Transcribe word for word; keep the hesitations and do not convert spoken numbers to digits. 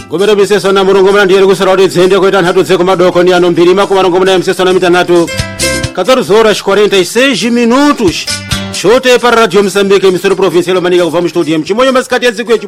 gomero biseso na murongo mwana ndiye kusara kuti dzende koita nhatu dzeko madoko ni ano mbiri mako marongo mwana mseso na mita nhatu catorze horas quarenta e seis minutos chote para Radio Moçambique emissora provincial manika kuva mu studio mchimoyo masikati ya dziko